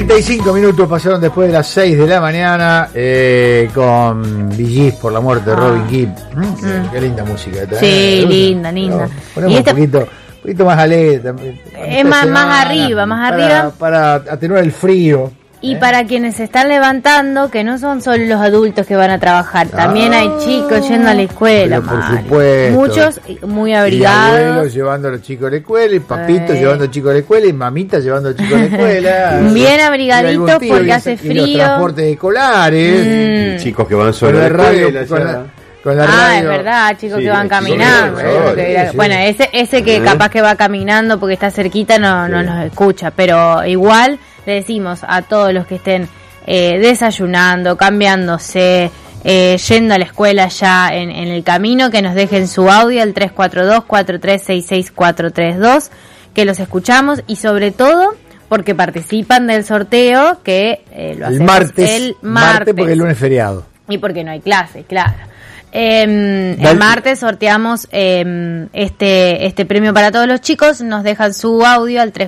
35 minutos pasaron después de las 6 de la mañana con Bee Gees por la muerte de Robin Gibb. Qué linda música. Sí, linda. Ponemos un poquito más alegre. Es más arriba. Para atenuar el frío. Y para quienes se están levantando, que no son solo los adultos que van a trabajar, también hay chicos yendo a la escuela, por supuesto. Muchos muy abrigados. Y abuelos llevando a los chicos a la escuela, y papitos llevando a los chicos a la escuela, y mamitas llevando a los chicos a la escuela. Bien abrigaditos porque hace frío. Y los transportes escolares. Chicos que van solo a la escuela. Con la radio. Es verdad, chicos que van caminando. Bueno, ese que capaz que va caminando porque está cerquita no nos escucha, pero igual le decimos a todos los que estén desayunando, cambiándose, yendo a la escuela ya en el camino, que nos dejen su audio al 342-4366-432, que los escuchamos, y sobre todo porque participan del sorteo que lo hacemos el martes porque el lunes es feriado. Y porque no hay clase, claro. El martes sorteamos este premio para todos los chicos. Nos dejan su audio al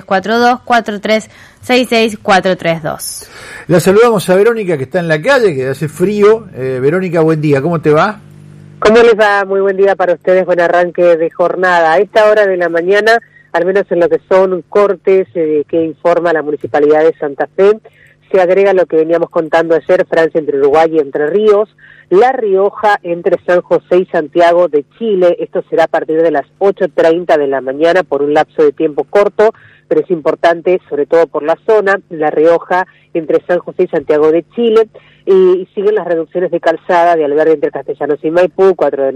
342-4366-432. La saludamos a Verónica, que está en la calle, que hace frío. Verónica, buen día, ¿cómo te va? ¿Cómo les va? Muy buen día para ustedes, buen arranque de jornada. A esta hora de la mañana, al menos en lo que son cortes que informa la Municipalidad de Santa Fe, se agrega lo que veníamos contando ayer: Francia entre Uruguay y Entre Ríos, La Rioja entre San José y Santiago de Chile. Esto será a partir de las 8:30 de la mañana por un lapso de tiempo corto, pero es importante, sobre todo por la zona. La Rioja entre San José y Santiago de Chile, y siguen las reducciones de calzada de Alberdi entre Castellanos y Maipú, 4 de